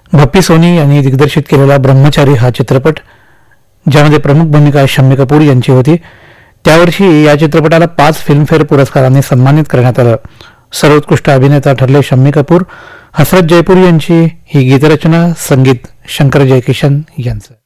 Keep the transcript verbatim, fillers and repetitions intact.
Bappi Sony यांनी दिग्दर्शित केलेला ब्रह्मचारी हा चित्रपट, ज्यामध्ये प्रमुख भूमिका शम्मी कपूर यांची होती, त्यावर्षी या चित्रपटाला पाच फिल्मफेअर पुरस्कारांनी सन्मानित करण्यात आलं. सर्वोत्कृष्ट अभिनेता ठरले शम्मी कपूर. हसरत जयपूर यांची ही गीतरचना, संगीत शंकर जयकिशन यांचं.